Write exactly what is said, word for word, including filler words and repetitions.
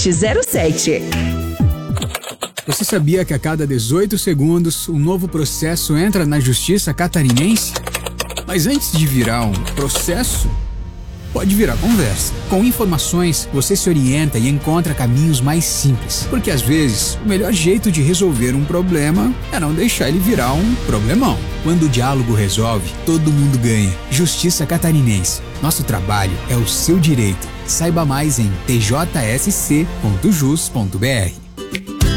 sete zero sete. Você sabia que a cada dezoito segundos um novo processo entra na Justiça Catarinense? Mas antes de virar um processo, pode virar conversa. Com informações, você se orienta e encontra caminhos mais simples. Porque às vezes, o melhor jeito de resolver um problema é não deixar ele virar um problemão. Quando o diálogo resolve, todo mundo ganha. Justiça Catarinense. Nosso trabalho é o seu direito. Saiba mais em t j s c ponto jus ponto b r.